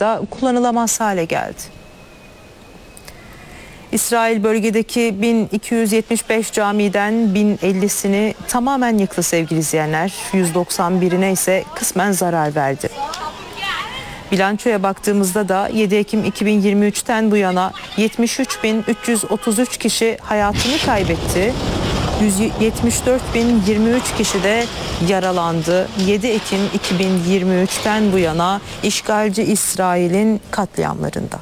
da kullanılamaz hale geldi. İsrail bölgedeki 1275 camiden 1050'sini tamamen yıktı sevgili izleyenler. 191'ine ise kısmen zarar verdi. Bilançoya baktığımızda da 7 Ekim 2023'ten bu yana 73.333 kişi hayatını kaybetti. 174.023 kişi de yaralandı. 7 Ekim 2023'ten bu yana işgalci İsrail'in katliamlarında.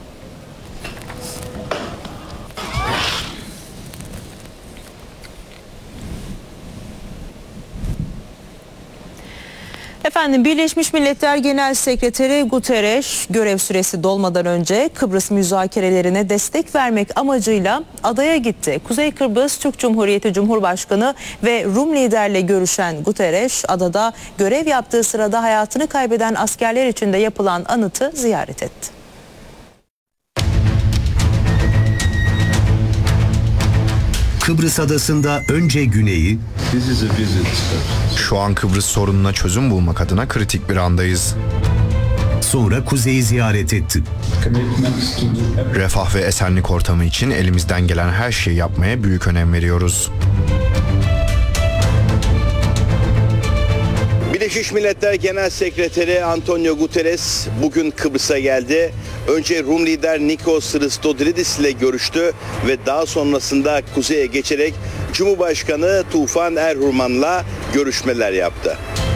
Efendim, Birleşmiş Milletler Genel Sekreteri Guterres görev süresi dolmadan önce Kıbrıs müzakerelerine destek vermek amacıyla adaya gitti. Kuzey Kıbrıs Türk Cumhuriyeti Cumhurbaşkanı ve Rum liderle görüşen Guterres adada görev yaptığı sırada hayatını kaybeden askerler için de yapılan anıtı ziyaret etti. Kıbrıs adasında önce güneyi, şu an Kıbrıs sorununa çözüm bulmak adına kritik bir andayız. sonra kuzeyi ziyaret etti. Refah ve esenlik ortamı için elimizden gelen her şeyi yapmaya büyük önem veriyoruz. Birleşmiş Milletler Genel Sekreteri Antonio Guterres bugün Kıbrıs'a geldi. Önce Rum lider Nikos Christodoulidis ile görüştü ve daha sonrasında kuzeye geçerek Cumhurbaşkanı Tufan Erhurman'la görüşmeler yaptı.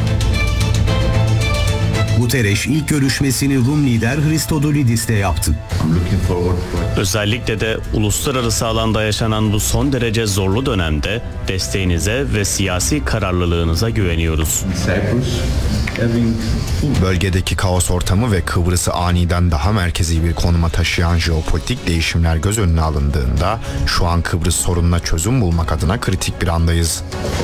Guterres ilk görüşmesini Rum lider Christodoulidis'le yaptı. Özellikle de uluslararası alanda yaşanan bu son derece zorlu dönemde desteğinize ve siyasi kararlılığınıza güveniyoruz. Bölgedeki kaos ortamı ve Kıbrıs'ı aniden daha merkezi bir konuma taşıyan jeopolitik değişimler göz önüne alındığında şu an Kıbrıs sorununa çözüm bulmak adına kritik bir andayız.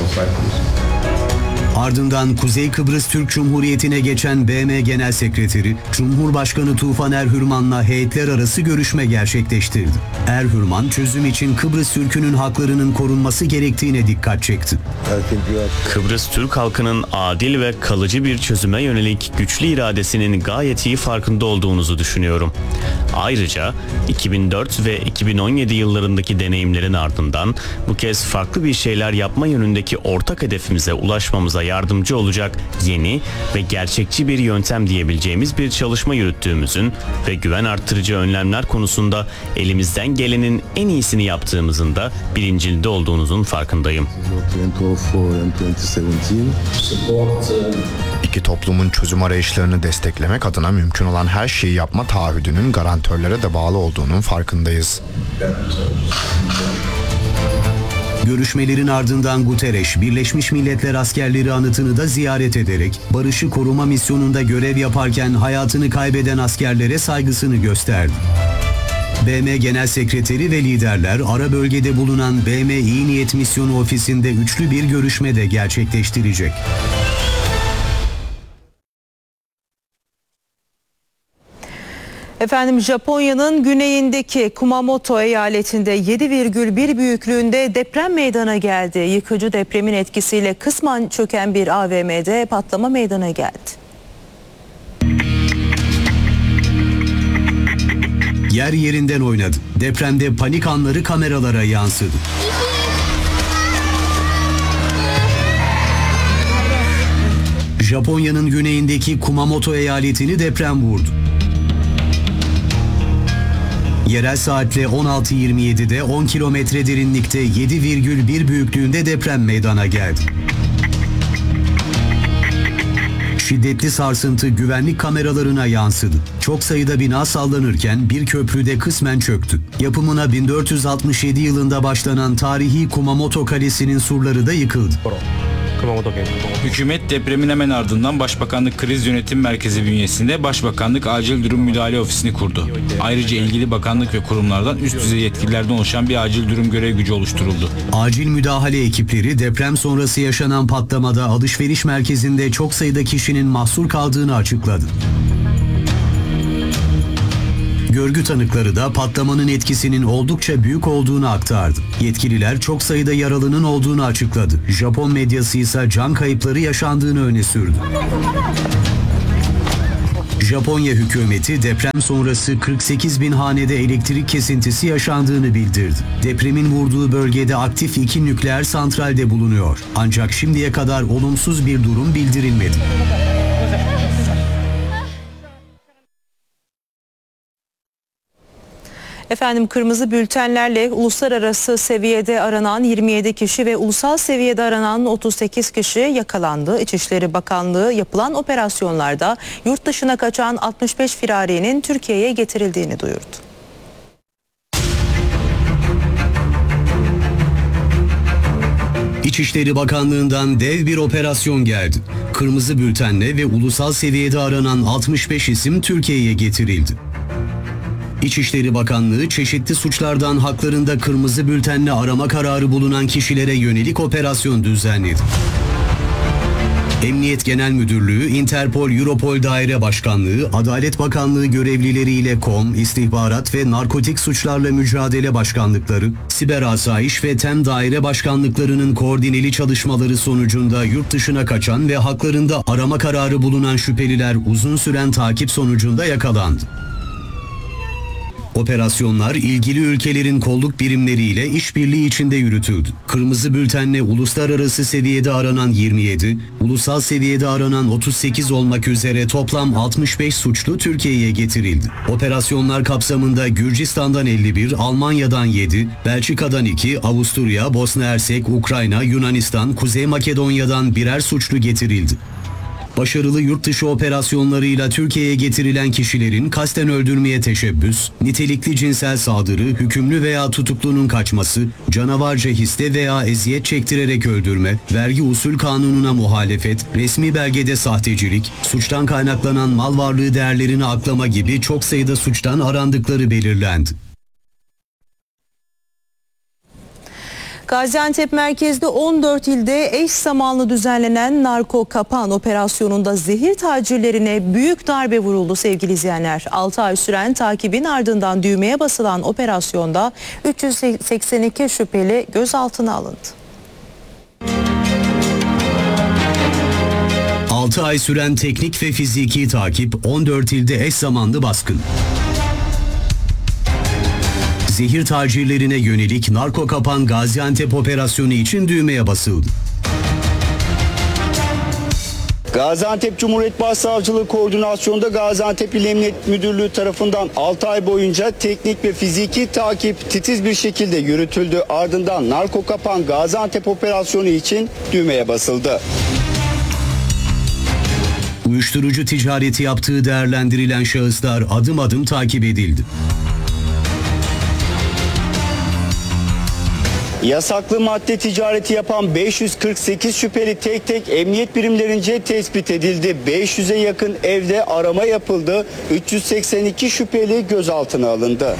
Ardından Kuzey Kıbrıs Türk Cumhuriyeti'ne geçen BM Genel Sekreteri, Cumhurbaşkanı Tufan Erhurman'la heyetler arası görüşme gerçekleştirdi. Erhurman, çözüm için Kıbrıs Türk'ünün haklarının korunması gerektiğine dikkat çekti. Kıbrıs Türk halkının adil ve kalıcı bir çözüme yönelik güçlü iradesinin gayet iyi farkında olduğunuzu düşünüyorum. Ayrıca 2004 ve 2017 yıllarındaki deneyimlerin ardından bu kez farklı bir şeyler yapma yönündeki ortak hedefimize ulaşmamıza yardımcı olacak yeni ve gerçekçi bir yöntem diyebileceğimiz bir çalışma yürüttüğümüzün ve güven arttırıcı önlemler konusunda elimizden gelenin en iyisini yaptığımızın da bilincinde olduğunuzun farkındayım. İki toplumun çözüm arayışlarını desteklemek adına mümkün olan her şeyi yapma taahhüdünün garantörlere de bağlı olduğunun farkındayız. Görüşmelerin ardından Guterres, Birleşmiş Milletler askerleri anıtını da ziyaret ederek barışı koruma misyonunda görev yaparken hayatını kaybeden askerlere saygısını gösterdi. BM Genel Sekreteri ve liderler ara bölgede bulunan BM İyi Niyet Misyonu ofisinde üçlü bir görüşme de gerçekleştirecek. Efendim, Japonya'nın güneyindeki Kumamoto eyaletinde 7,1 büyüklüğünde deprem meydana geldi. Yıkıcı depremin etkisiyle kısmen çöken bir AVM'de patlama meydana geldi. Yer yerinden oynadı. Depremde panik anları kameralara yansıdı. Japonya'nın güneyindeki Kumamoto eyaletini deprem vurdu. Yerel saatle 16:27'de 10 kilometre derinlikte 7,1 büyüklüğünde deprem meydana geldi. Şiddetli sarsıntı güvenlik kameralarına yansıdı. Çok sayıda bina sallanırken bir köprü de kısmen çöktü. Yapımına 1467 yılında başlanan tarihi Kumamoto Kalesi'nin surları da yıkıldı. Hükümet depremin hemen ardından Başbakanlık Kriz Yönetim Merkezi bünyesinde Başbakanlık Acil Durum Müdahale Ofisi'ni kurdu. Ayrıca ilgili bakanlık ve kurumlardan üst düzey yetkililerden oluşan bir acil durum görev gücü oluşturuldu. Acil müdahale ekipleri deprem sonrası yaşanan patlamada alışveriş merkezinde çok sayıda kişinin mahsur kaldığını açıkladı. Görgü tanıkları da patlamanın etkisinin oldukça büyük olduğunu aktardı. Yetkililer çok sayıda yaralının olduğunu açıkladı. Japon medyası ise can kayıpları yaşandığını öne sürdü. Japonya hükümeti deprem sonrası 48 bin hanede elektrik kesintisi yaşandığını bildirdi. Depremin vurduğu bölgede aktif 2 nükleer santralde bulunuyor. Ancak şimdiye kadar olumsuz bir durum bildirilmedi. Efendim, kırmızı bültenlerle uluslararası seviyede aranan 27 kişi ve ulusal seviyede aranan 38 kişi yakalandı. İçişleri Bakanlığı yapılan operasyonlarda yurt dışına kaçan 65 firarinin Türkiye'ye getirildiğini duyurdu. İçişleri Bakanlığı'ndan dev bir operasyon geldi. Kırmızı bültenle ve ulusal seviyede aranan 65 isim Türkiye'ye getirildi. İçişleri Bakanlığı çeşitli suçlardan haklarında kırmızı bültenle arama kararı bulunan kişilere yönelik operasyon düzenledi. Emniyet Genel Müdürlüğü, Interpol, Europol Daire Başkanlığı, Adalet Bakanlığı görevlileriyle KOM, İstihbarat ve Narkotik Suçlarla Mücadele Başkanlıkları, Siber Asayiş ve TEM Daire Başkanlıklarının koordineli çalışmaları sonucunda yurt dışına kaçan ve haklarında arama kararı bulunan şüpheliler uzun süren takip sonucunda yakalandı. Operasyonlar ilgili ülkelerin kolluk birimleriyle işbirliği içinde yürütüldü. Kırmızı bültenle uluslararası seviyede aranan 27, ulusal seviyede aranan 38 olmak üzere toplam 65 suçlu Türkiye'ye getirildi. Operasyonlar kapsamında Gürcistan'dan 51, Almanya'dan 7, Belçika'dan 2, Avusturya, Bosna Hersek, Ukrayna, Yunanistan, Kuzey Makedonya'dan birer suçlu getirildi. Başarılı yurt dışı operasyonlarıyla Türkiye'ye getirilen kişilerin kasten öldürmeye teşebbüs, nitelikli cinsel saldırı, hükümlü veya tutuklunun kaçması, canavarca histe veya eziyet çektirerek öldürme, vergi usul kanununa muhalefet, resmi belgede sahtecilik, suçtan kaynaklanan mal varlığı değerlerini aklama gibi çok sayıda suçtan arandıkları belirlendi. Gaziantep merkezli 14 ilde eş zamanlı düzenlenen narko kapan operasyonunda zehir tacirlerine büyük darbe vuruldu sevgili izleyenler. 6 ay süren takibin ardından düğmeye basılan operasyonda 382 şüpheli gözaltına alındı. 6 ay süren teknik ve fiziki takip, 14 ilde eş zamanlı baskın. Zehir tacirlerine yönelik narko kapan Gaziantep operasyonu için düğmeye basıldı. Gaziantep Cumhuriyet Başsavcılığı koordinasyonunda Gaziantep İl Emniyet Müdürlüğü tarafından 6 ay boyunca teknik ve fiziki takip titiz bir şekilde yürütüldü. Ardından narko kapan Gaziantep operasyonu için düğmeye basıldı. Uyuşturucu ticareti yaptığı değerlendirilen şahıslar adım adım takip edildi. Yasaklı madde ticareti yapan 548 şüpheli tek tek emniyet birimlerince tespit edildi. 500'e yakın evde arama yapıldı. 382 şüpheli gözaltına alındı.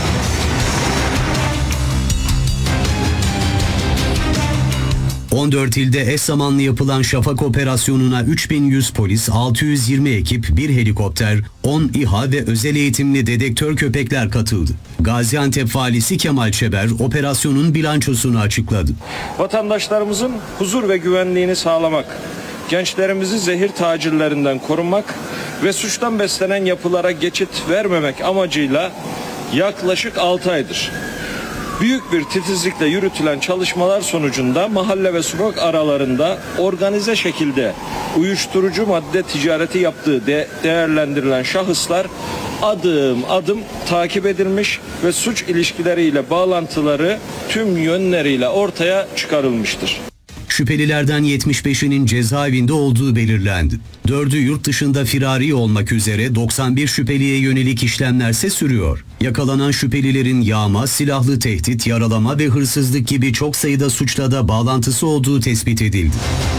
...14 ilde eş zamanlı yapılan Şafak operasyonuna 3100 polis, 620 ekip, 1 helikopter, 10 İHA ve özel eğitimli dedektör köpekler katıldı. Gaziantep Valisi Kemal Çeber operasyonun bilançosunu açıkladı. Vatandaşlarımızın huzur ve güvenliğini sağlamak, gençlerimizi zehir tacirlerinden korumak ve suçtan beslenen yapılara geçit vermemek amacıyla yaklaşık 6 aydır büyük bir titizlikle yürütülen çalışmalar sonucunda mahalle ve sokak aralarında organize şekilde uyuşturucu madde ticareti yaptığı değerlendirilen şahıslar adım adım takip edilmiş ve suç ilişkileriyle bağlantıları tüm yönleriyle ortaya çıkarılmıştır. Şüphelilerden 75'inin cezaevinde olduğu belirlendi. 4'ü yurt dışında firari olmak üzere 91 şüpheliye yönelik işlemlerse sürüyor. Yakalanan şüphelilerin yağma, silahlı tehdit, yaralama ve hırsızlık gibi çok sayıda suçla da bağlantısı olduğu tespit edildi.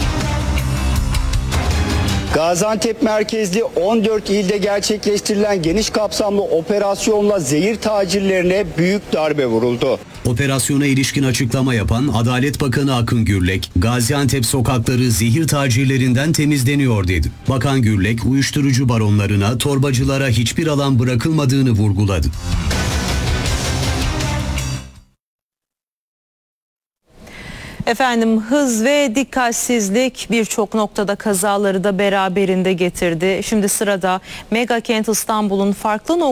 Gaziantep merkezli 14 ilde gerçekleştirilen geniş kapsamlı operasyonla zehir tacirlerine büyük darbe vuruldu. Operasyona ilişkin açıklama yapan Adalet Bakanı Akın Gürlek, Gaziantep sokakları zehir tacirlerinden temizleniyor dedi. Bakan Gürlek, uyuşturucu baronlarına, torbacılara hiçbir alan bırakılmadığını vurguladı. Efendim hız ve dikkatsizlik birçok noktada kazaları da beraberinde getirdi. Şimdi sırada mega kent İstanbul'un farklı